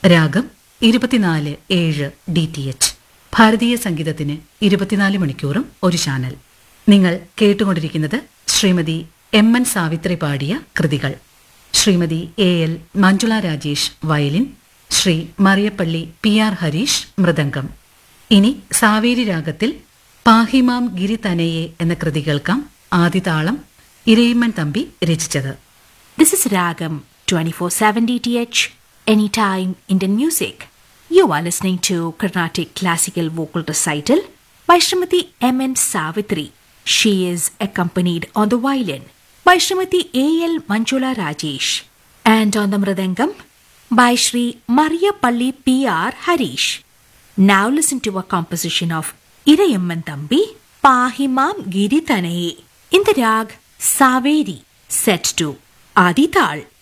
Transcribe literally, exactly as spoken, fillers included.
രാഗം ഇരുപത്തിനാല് ഏഴ് ഡി ടി എച്ച്. ഭാരതീയ സംഗീതത്തിന് ഇരുപത്തിനാല് മണിക്കൂറും ഒരു ചാനൽ. നിങ്ങൾ കേട്ടുകൊണ്ടിരിക്കുന്നത് ശ്രീമതി എം എൻ സാവിത്രി പാടിയ കൃതികൾ. Shrimati A L Manjula Rajesh violin, Shri Mariyappally P R Harish mridangam. ഇനി സാവേരി രാഗത്തിൽ പാഹിമാം ഗിരി തനയെ എന്ന കൃതി കേൾക്കാം. ആദിതാളം ഇരയിമ്മൻ തമ്പി രചിച്ചത്. This is Ragam twenty-four seven D T H, anytime Indian music. You are listening to Carnatic Classical Vocal Recital by Srimati M N Savitri. She is accompanied on the violin by Srimati A L Manjula Rajesh and on the mridangam by Shri Mariyapalli P R Harish. Now listen to a composition of Irayamman Thambi, Pahimam Giri Thanaye in the rag Saveri, set to Adi Tal.